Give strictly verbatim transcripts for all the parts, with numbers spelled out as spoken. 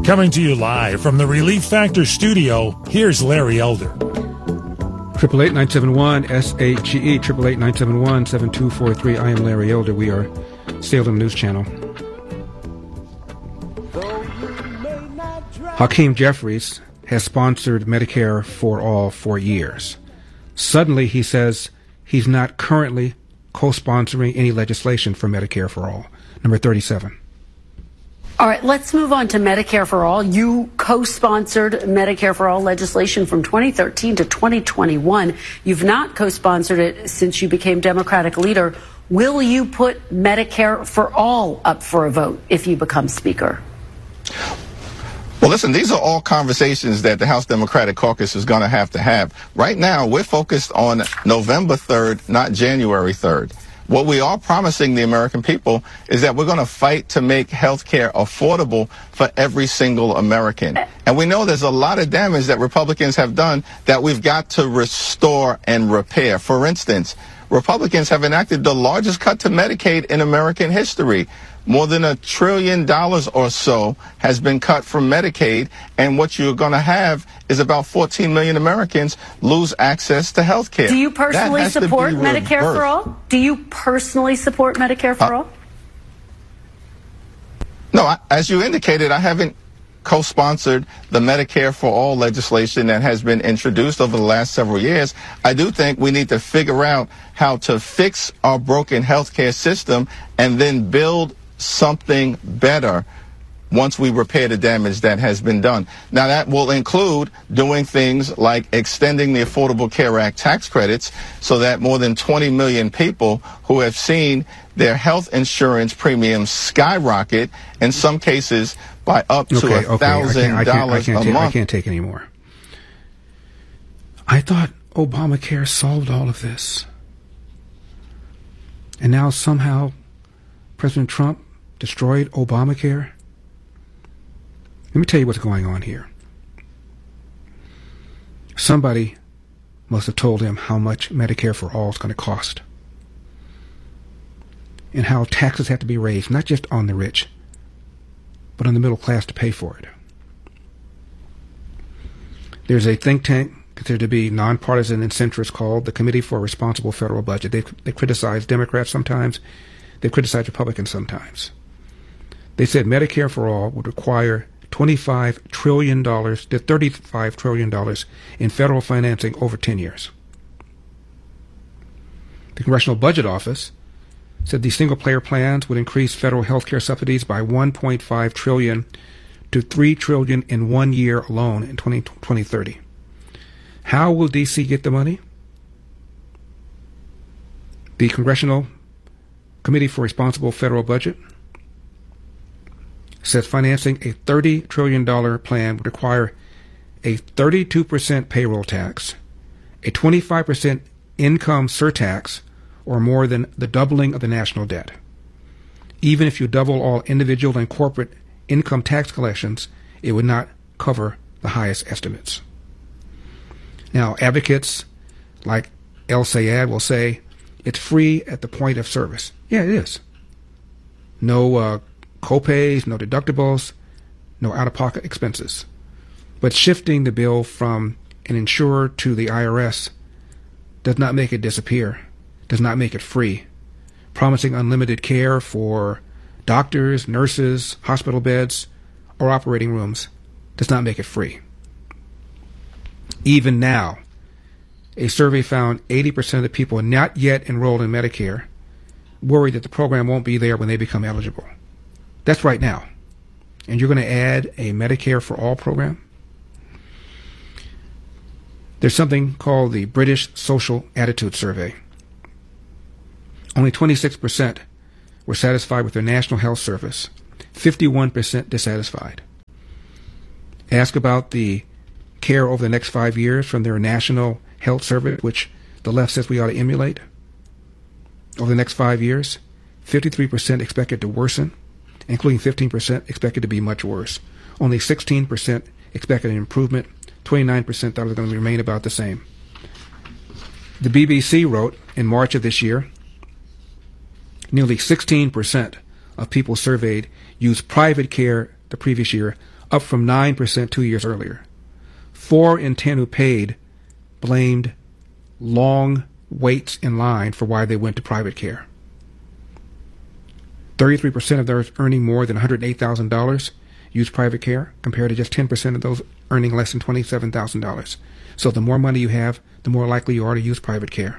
Coming to you live from the Relief Factor studio, here's Larry Elder. Triple eight nine seven one S H E E triple eight nine seven one seven two four three. I am Larry Elder. We are Salem News Channel. Hakeem Jeffries has sponsored Medicare for All for years. Suddenly, he says he's not currently co-sponsoring any legislation for Medicare for All. Number thirty-seven. All right, let's move on to Medicare for All. You co-sponsored Medicare for All legislation from twenty thirteen to twenty twenty-one. You've not co-sponsored it since you became Democratic leader. Will you put Medicare for All up for a vote if you become Speaker? Well, listen, these are all conversations that the House Democratic Caucus is going to have to have. Right now, we're focused on November third, not January third. What we are promising the American people is that we're going to fight to make health care affordable for every single American. And we know there's a lot of damage that Republicans have done that we've got to restore and repair. For instance, Republicans have enacted the largest cut to Medicaid in American history. More than a trillion dollars or so has been cut from Medicaid, and what you're going to have is about fourteen million Americans lose access to health care. Do you personally support Medicare for All? Do you personally support Medicare for uh, All? No, I, as you indicated, I haven't co-sponsored the Medicare for All legislation that has been introduced over the last several years. I do think we need to figure out how to fix our broken healthcare system and then build something better once we repair the damage that has been done. Now, that will include doing things like extending the Affordable Care Act tax credits so that more than twenty million people who have seen their health insurance premiums skyrocket, in some cases by up to okay, one thousand dollars okay, a month. I can't take any more. I thought Obamacare solved all of this. And now somehow President Trump destroyed Obamacare? Let me tell you what's going on here. Somebody must have told him how much Medicare for All is going to cost and how taxes have to be raised, not just on the rich, but on the middle class to pay for it. There's a think tank considered to be nonpartisan and centrist called the Committee for a Responsible Federal Budget. They they criticize Democrats sometimes. They criticize Republicans sometimes. They said Medicare for All would require twenty-five trillion dollars to thirty-five trillion dollars in federal financing over ten years. The Congressional Budget Office said these single-payer plans would increase federal health care subsidies by one point five trillion dollars to three trillion dollars in one year alone in twenty thirty. How will D C get the money? The Congressional Committee for Responsible Federal Budget says financing a thirty trillion dollars plan would require a thirty-two percent payroll tax, a twenty-five percent income surtax, or more than the doubling of the national debt. Even if you double all individual and corporate income tax collections, it would not cover the highest estimates. Now, advocates like El Sayed will say it's free at the point of service. Yeah, it is. No uh, co-pays, no deductibles, no out-of-pocket expenses. But shifting the bill from an insurer to the I R S does not make it disappear, does not make it free. Promising unlimited care for doctors, nurses, hospital beds, or operating rooms does not make it free. Even now, a survey found eighty percent of the people not yet enrolled in Medicare worry that the program won't be there when they become eligible. That's right now. And you're going to add a Medicare for All program? There's something called the British Social Attitude Survey. Only twenty-six percent were satisfied with their National Health Service, fifty-one percent dissatisfied. Ask about the care over the next five years from their National Health Service, which the left says we ought to emulate. Over the next five years, fifty-three percent expect it to worsen, including fifteen percent expected to be much worse. Only sixteen percent expected an improvement. twenty-nine percent thought it was going to remain about the same. The B B C wrote in March of this year, nearly sixteen percent of people surveyed used private care the previous year up from nine percent two years earlier. Four in ten who paid blamed long waits in line for why they went to private care. thirty-three percent of those earning more than one hundred eight thousand dollars use private care, compared to just ten percent of those earning less than twenty-seven thousand dollars. So the more money you have, the more likely you are to use private care.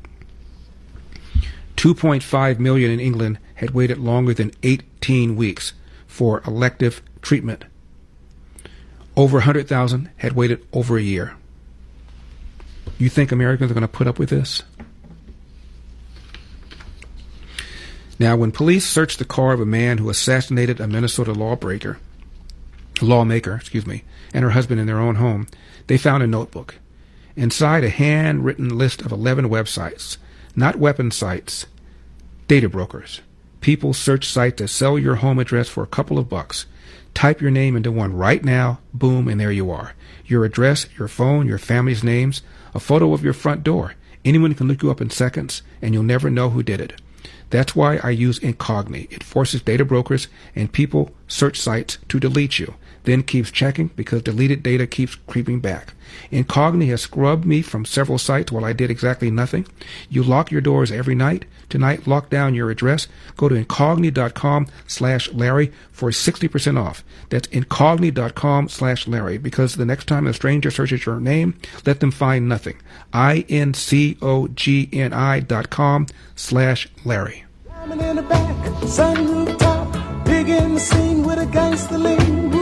two point five million in England had waited longer than eighteen weeks for elective treatment. Over one hundred thousand had waited over a year. You think Americans are going to put up with this? Now, when police searched the car of a man who assassinated a Minnesota lawbreaker, lawmaker, excuse me, and her husband in their own home, they found a notebook. Inside, a handwritten list of eleven websites, not weapon sites, data brokers. People search sites that sell your home address for a couple of bucks. Type your name into one right now, boom, and there you are. Your address, your phone, your family's names, a photo of your front door. Anyone can look you up in seconds, and you'll never know who did it. That's why I use Incogni. It forces data brokers and people search sites to delete you, then keeps checking because deleted data keeps creeping back. Incogni has scrubbed me from several sites while I did exactly nothing. You lock your doors every night. Tonight, lock down your address. Go to incogni.com slash Larry for sixty percent off. That's incogni.com slash Larry, because the next time a stranger searches your name, let them find nothing. I-N-C-O-G-N-I dot com slash Larry. Diamond in the back, sunroof top, big in the scene with a gangster lean.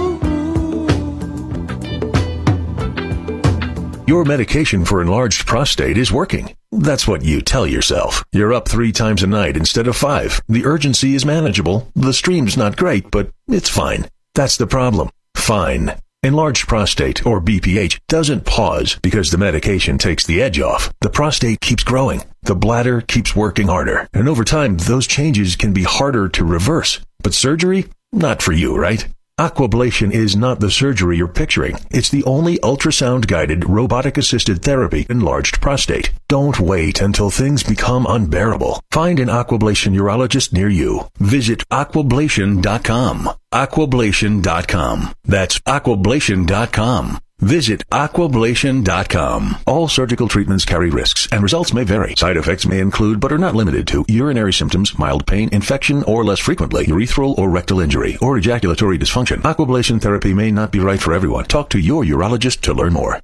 Your medication for enlarged prostate is working. That's what you tell yourself. You're up three times a night instead of five. The urgency is manageable. The stream's not great, but it's fine. That's the problem. Fine. Enlarged prostate, or B P H, doesn't pause because the medication takes the edge off. The prostate keeps growing. The bladder keeps working harder. And over time, those changes can be harder to reverse. But surgery? Not for you, right? Aquablation is not the surgery you're picturing. It's the only ultrasound-guided, robotic-assisted therapy for enlarged prostate. Don't wait until things become unbearable. Find an Aquablation urologist near you. Visit aquablation dot com. aquablation dot com. That's aquablation dot com. Visit aquablation dot com. All surgical treatments carry risks, and results may vary. Side effects may include, but are not limited to, urinary symptoms, mild pain, infection, or less frequently, urethral or rectal injury, or ejaculatory dysfunction. Aquablation therapy may not be right for everyone. Talk to your urologist to learn more.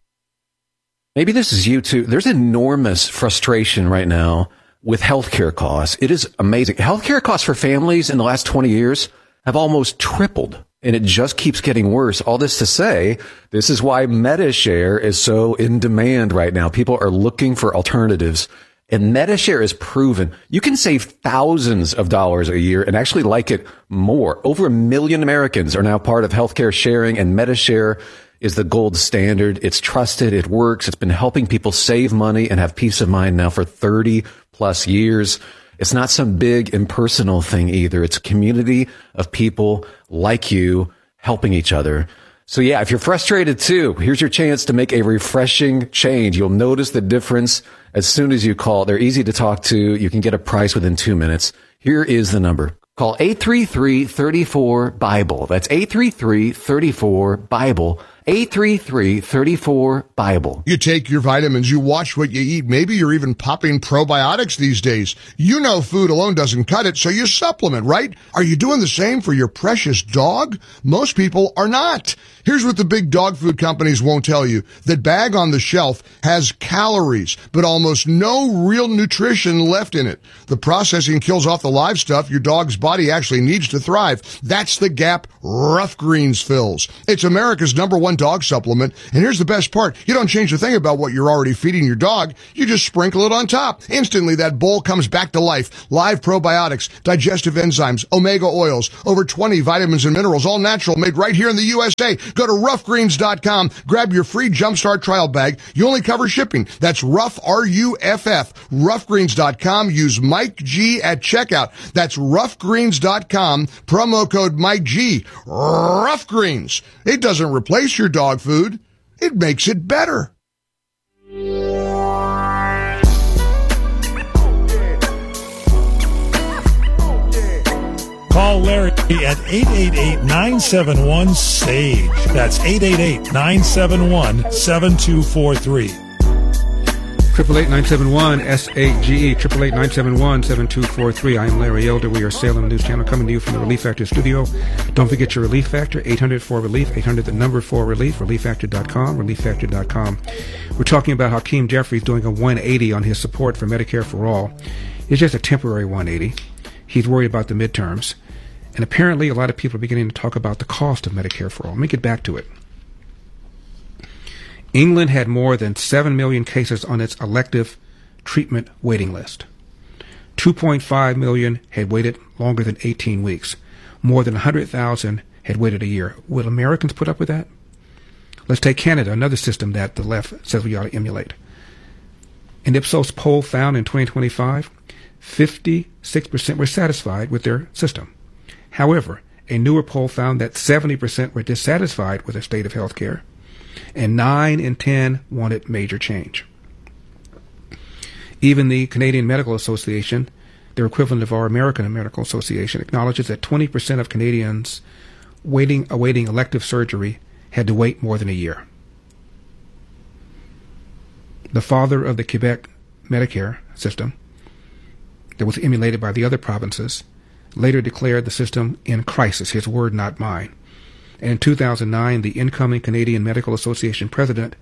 Maybe this is you too. There's enormous frustration right now with healthcare costs. It is amazing. Healthcare costs for families in the last twenty years have almost tripled. And it just keeps getting worse. All this to say, this is why MediShare is so in demand right now. People are looking for alternatives. And MediShare is proven you can save thousands of dollars a year and actually like it more. Over a million Americans are now part of healthcare sharing, and MediShare is the gold standard. It's trusted. It works. It's been helping people save money and have peace of mind now for thirty plus years. It's not some big impersonal thing either. It's a community of people like you helping each other. So yeah, if you're frustrated too, here's your chance to make a refreshing change. You'll notice the difference as soon as you call. They're easy to talk to. You can get a price within two minutes. Here is the number. Call eight three three, three four, BIBLE. That's eight three three, three four, BIBLE. eight three three, three four, BIBLE. You take your vitamins, you watch what you eat. Maybe you're even popping probiotics these days. You know food alone doesn't cut it, so you supplement, right? Are you doing the same for your precious dog? Most people are not. Here's what the big dog food companies won't tell you. That bag on the shelf has calories, but almost no real nutrition left in it. The processing kills off the live stuff your dog's body actually needs to thrive. That's the gap Rough Greens fills. It's America's number one dog supplement, and here's the best part. You don't change a thing about what you're already feeding your dog. You just sprinkle it on top. Instantly, that bowl comes back to life. Live probiotics, digestive enzymes, omega oils, over twenty vitamins and minerals, all natural, made right here in the U S A. Go to rough greens dot com. Grab your free Jumpstart trial bag. You only cover shipping. That's Rough, R U F F. rough greens dot com. Use Mike G at checkout. That's rough greens dot com. Promo code Mike G. Rough Greens. It doesn't replace your dog food. It makes it better. Call Larry at eight eight eight, nine seven one, S A G E. That's eight eight eight, nine seven one, seven two four three. Triple eight nine seven one S A G E. Triple eight nine seven one seven two four three. I am Larry Elder. We are Salem News Channel coming to you from the Relief Factor studio. Don't forget your Relief Factor. eight hundred four relief. eight hundred the number four relief. relief factor dot com. relief factor dot com. We're talking about Hakeem Jeffries doing a one eighty on his support for Medicare for All. It's just a temporary one eighty. He's worried about the midterms. And apparently a lot of people are beginning to talk about the cost of Medicare for All. Let me get back to it. England had more than seven million cases on its elective treatment waiting list. two point five million had waited longer than eighteen weeks. More than one hundred thousand had waited a year. Will Americans put up with that? Let's take Canada, another system that the left says we ought to emulate. An Ipsos poll found in twenty twenty-five, fifty-six percent were satisfied with their system. However, a newer poll found that seventy percent were dissatisfied with their state of health care, and nine in ten wanted major change. Even the Canadian Medical Association, their equivalent of our American Medical Association, acknowledges that twenty percent of Canadians waiting, awaiting elective surgery had to wait more than a year. The father of the Quebec Medicare system, that was emulated by the other provinces, later declared the system in crisis, his word, not mine. And in two thousand nine, the incoming Canadian Medical Association president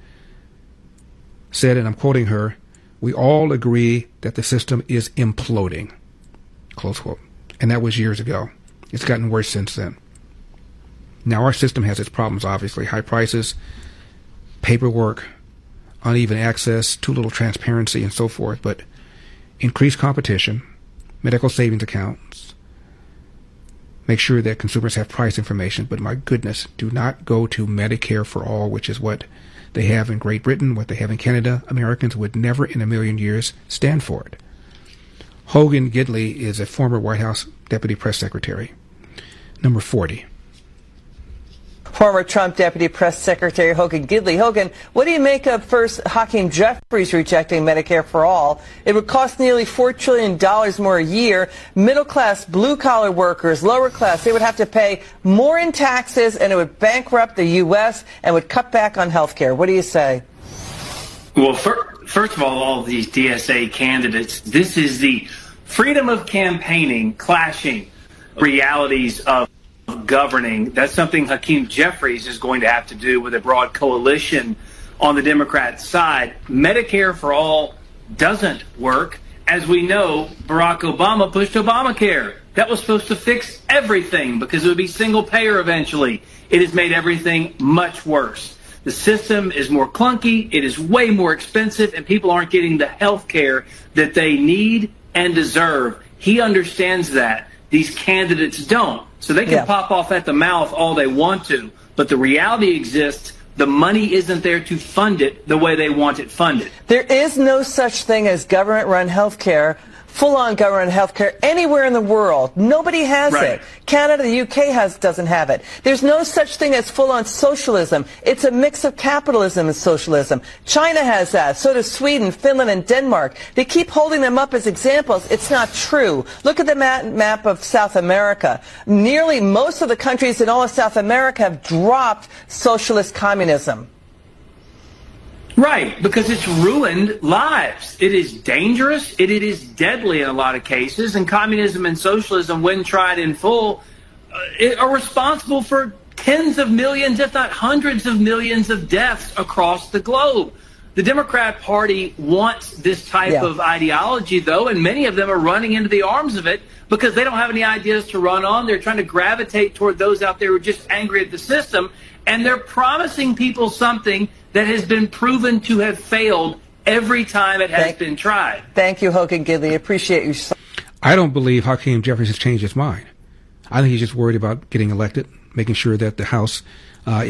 said, and I'm quoting her, "We all agree that the system is imploding." Close quote. And that was years ago. It's gotten worse since then. Now, our system has its problems, obviously. High prices, paperwork, uneven access, too little transparency, and so forth. But increased competition, medical savings accounts, make sure that consumers have price information. But my goodness, do not go to Medicare for All, which is what they have in Great Britain, what they have in Canada. Americans would never in a million years stand for it. Hogan Gidley is a former White House Deputy Press Secretary. Number forty. Former Trump Deputy Press Secretary Hogan Gidley. Hogan, what do you make of first Hakeem Jeffries rejecting Medicare for All? It would cost nearly four trillion dollars more a year. Middle-class, blue-collar workers, lower class, they would have to pay more in taxes, and it would bankrupt the U S and would cut back on health care. What do you say? Well, for, first of all, all of these D S A candidates, this is the freedom of campaigning clashing realities of governing. That's something Hakeem Jeffries is going to have to do with a broad coalition on the Democrat side. Medicare for All doesn't work. As we know, Barack Obama pushed Obamacare. That was supposed to fix everything because it would be single payer eventually. It has made everything much worse. The system is more clunky, it is way more expensive, and people aren't getting the health care that they need and deserve. He understands that. These candidates don't. So they can yeah. pop off at the mouth all they want to, but the reality exists. The money isn't there to fund it the way they want it funded. There is no such thing as government-run health care, full-on government health care anywhere in the world. Nobody has right. it. Canada, the U K has doesn't have it. There's no such thing as full-on socialism. It's a mix of capitalism and socialism. China has that. So does Sweden, Finland, and Denmark. They keep holding them up as examples. It's not true. Look at the map, map of South America. Nearly most of the countries in all of South America have dropped socialist communism. Right, because it's ruined lives. It is dangerous. It, it is deadly in a lot of cases. And communism and socialism, when tried in full, uh, are responsible for tens of millions, if not hundreds of millions of deaths across the globe. The Democrat Party wants this type yeah. of ideology, though, and many of them are running into the arms of it because they don't have any ideas to run on. They're trying to gravitate toward those out there who are just angry at the system, and they're promising people something that has been proven to have failed every time it has thank, been tried. Thank you, Hogan Gidley. Appreciate you. I don't believe Hakeem Jeffries has changed his mind. I think he's just worried about getting elected, making sure that the House uh,